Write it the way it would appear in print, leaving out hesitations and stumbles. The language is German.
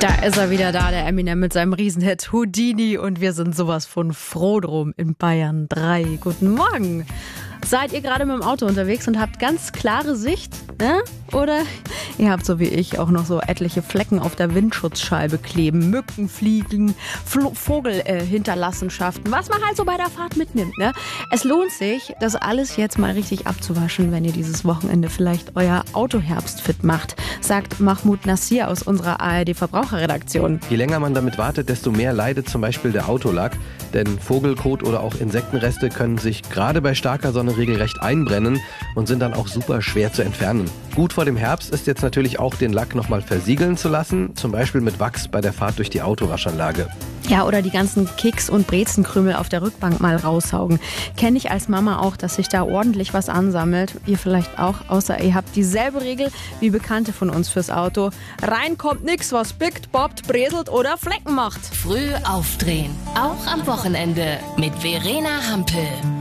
Da ist er wieder da, der Eminem mit seinem Riesenhit Houdini, und wir sind sowas von froh drum in Bayern 3. Guten Morgen. Seid ihr gerade mit dem Auto unterwegs und habt ganz klare Sicht? Ne? Oder ihr habt so wie ich auch noch so etliche Flecken auf der Windschutzscheibe kleben, Mücken fliegen, Vogelhinterlassenschaften, was man halt so bei der Fahrt mitnimmt. Ne? Es lohnt sich, das alles jetzt mal richtig abzuwaschen, wenn ihr dieses Wochenende vielleicht euer Auto herbstfit macht, sagt Mahmoud Nassir aus unserer ARD-Verbraucherredaktion. Je länger man damit wartet, desto mehr leidet zum Beispiel der Autolack. Denn Vogelkot oder auch Insektenreste können sich gerade bei starker Sonne regelrecht einbrennen und sind dann auch super schwer zu entfernen. Gut vor dem Herbst ist jetzt natürlich auch, den Lack nochmal versiegeln zu lassen, zum Beispiel mit Wachs bei der Fahrt durch die Autowaschanlage. Ja, oder die ganzen Keks- und Brezenkrümel auf der Rückbank mal raussaugen. Kenne ich als Mama auch, dass sich da ordentlich was ansammelt. Ihr vielleicht auch, außer ihr habt dieselbe Regel wie Bekannte von uns fürs Auto. Rein kommt nix, was bickt, bobbt, breselt oder Flecken macht. Früh aufdrehen, auch am Wochenende mit Verena Hampel.